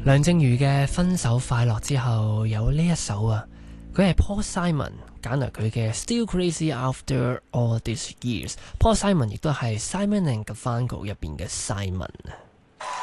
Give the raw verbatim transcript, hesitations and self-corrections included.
梁靜茹嘅《分手快樂》之後有呢一首啊，佢係 Paul Simon 揀嚟佢嘅 Still Crazy After All These Years。Paul Simon 亦都係 Simon and Garfunkel 入邊嘅 Simon。